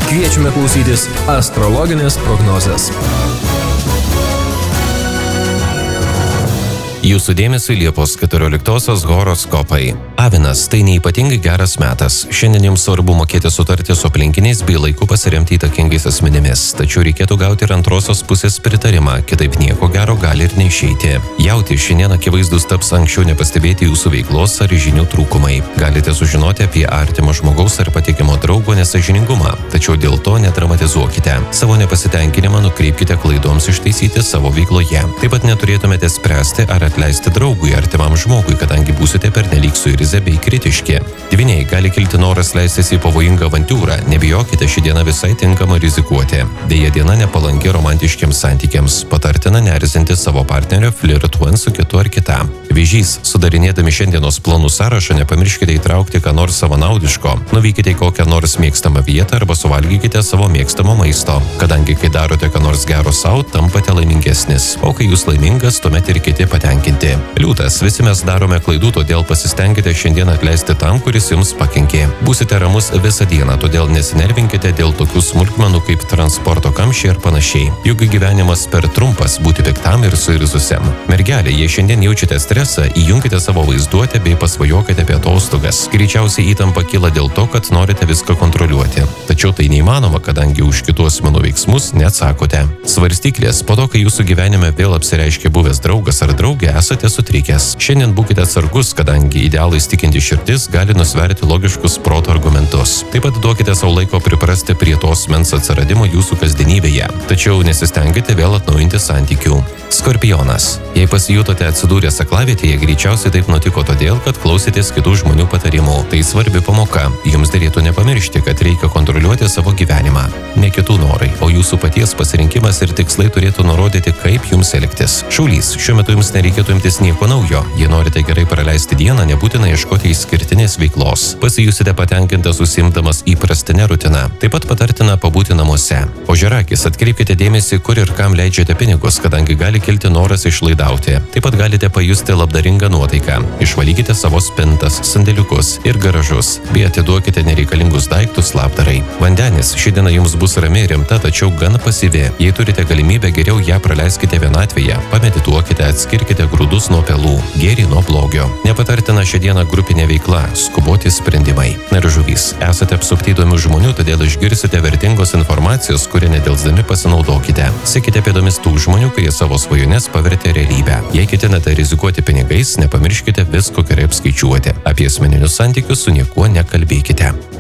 Kviečiame klausytis astrologinės prognozės. Jūsų dėmesį Liepos 14 horoskopai. Avinas, tai neypatingai geras metas. Šiandien jums svarbu mokėti sutarti su aplinkiniais bei laiku pasiremti įtakingais asmenimis. Tačiau reikėtų gauti ir antrosios pusės pritarimą, kitaip nieko gero gali ir neišeiti. Jauti, šiandien akivaizdus taps anksčiau nepastebėti jūsų veiklos ar žinių trūkumai. Galite sužinoti apie artimo žmogaus ar patikimo draugo nesąžiningumą, tačiau dėl to nedramatizuokite. Savo nepasitenkinimą nukreipkite klaidoms ištaisyti savo veikloje. Taip pat neturėtumėte spręsti ar atleisti draugui artimam žmogui, kadangi būsite pernelyg suirzę bei kritiški. Dvyniai, gali kilti noras leistis į pavojingą avantiūrą, nebijokite, ši diena visai tinkama rizikuoti. Deja, diena nepalanki romantiškiams santykiams, patartina neerzinti savo partnerio flirtuojant su kitu ar kita. Vėžys, sudarinėdami šiandienos planų sąrašą, nepamirškite įtraukti ką nors savanaudiško. Nuvykite į kokią nors mėgstamą vietą arba suvalgykite savo mėgstamo maisto, kadangi kai darote ką nors gero sau, tampate laimingesnis, o kai jūs laimingas, tuomet ir kiti patenkinti. Liūtas, visi mes darome klaidų, todėl pasistengkite šiandien atleisti tam, kuris jums pakenkė. Būsite ramus visą dieną, todėl nesinervinkite dėl tokių smulkmenų kaip transporto kamščiai ir panašiai. Juk gyvenimas per trumpas būti piktam ir suirzusiam. Mergelė, jei šiandien jaučiate stresą, įjunkite savo vaizduotę bei pasvajokite apie atostogas. Greičiausiai įtampa kyla dėl to, kad norite viską kontroliuoti. Tačiau tai neįmanoma, kadangi už kitų asmenų veiksmus neatsakote. Svarstyklės, po to, kai jūsų gyvenime vėl apsireiškia buvęs draugas ar draugė, esate sutrikęs. Šiandien būkite atsargus, kadangi idealais tikinti širdis gali nusverti logiškus proto argumentus. Taip pat duokite savo laiko priprasti prie tos mens atsiradimo jūsų kasdienybėje. Tačiau nesistengite vėl atnaujinti santykių. Skorpionas. Jei pasijutote atsidūrę aklavietėje, greičiausiai taip nutiko todėl, kad klausėtės kitų žmonių patarimų. Tai svarbi pamoka. Jums derėtų nepamiršti, kad reikia kontroliuoti savo gyvenimą. Ne kitų norai, o jūsų paties pasirinkimas ir tikslai turėtų nurodyti, kaip jums elgtis. Šaulys, šiuo metu jums nereikėtų imtis nieko naujo. Jei norite gerai praleisti dieną, nebūtina ieškoti išskirtinės veiklos. Pasijusite patenkintas užsiimdamas įprastinę rutiną. Taip pat patartina pabūti namuose. Ožiarakis, atkreipkite dėmesį, kur ir kam leidžiate pinigus, kadangi gali kilti noras išlaidauti. Taip pat galite pajusti labdaringą nuotaiką. Išvalykite savo spintas, sandėliukus ir garažus, bei atiduokite nereikalingus daiktus labdarai. Vandenis, ši diena jums bus rami ir rimta, tačiau gan pasyvi. Jei turite galimybę, geriau ją praleiskite vienatvėje. Pamedituokite, atskirkite grūdus nuo pelų, gėrį nuo blogio. Nepatartina šią dieną grupinė veikla, skuboti sprendimai. Na ir žuvys, esate apsupti įdomių žmonių, todėl išgirsite vertingos informacijos, kurie nedelsdami pasinaudokite. Sekite pėdomis tų žmonių, kurie savo svajones pavertė realybę. Jei ketinate rizikuoti pinigais, nepamirškite visko gerai apskaičiuoti. Apie asmeninius santykius su niekuo nekalbėkite.